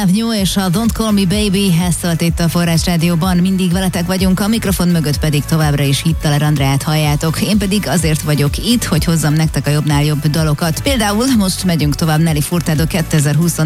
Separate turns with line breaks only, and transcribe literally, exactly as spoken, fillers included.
Avenue és a Don't Call Me Baby, ez szólt itt a Forrás Rádióban. Mindig veletek vagyunk, a mikrofon mögött pedig továbbra is Hittaler Andreát halljátok. Én pedig azért vagyok itt, hogy hozzam nektek a jobbnál jobb dalokat. Például most megyünk tovább Nelly Furtado kétezer-húsz